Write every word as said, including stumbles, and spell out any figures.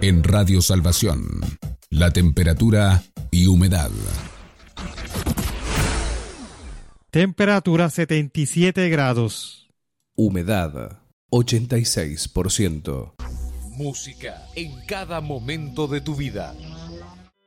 En Radio Salvación, la temperatura y humedad. Temperatura setenta y siete grados. Humedad ochenta y seis por ciento. Música en cada momento de tu vida.